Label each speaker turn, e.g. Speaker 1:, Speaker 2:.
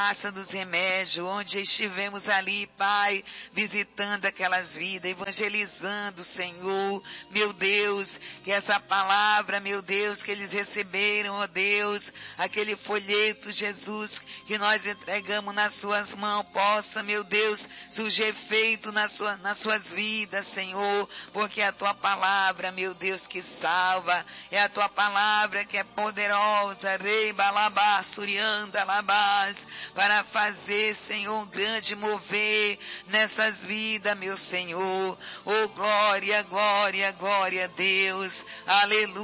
Speaker 1: Praça dos Remédios, onde estivemos ali, Pai, visitando aquelas vidas, evangelizando, Senhor, meu Deus, que essa palavra, meu Deus, que eles receberam, ó Deus, aquele folheto, Jesus, que nós entregamos nas suas mãos, possa, meu Deus, surgir efeito nas suas vidas, Senhor, porque é a tua palavra, meu Deus, que salva, é a tua palavra que é poderosa, Rei Balabá, Surianda, Labás, para fazer, Senhor, um grande mover nessas vidas, meu Senhor. Oh, glória, glória, glória a Deus. Aleluia.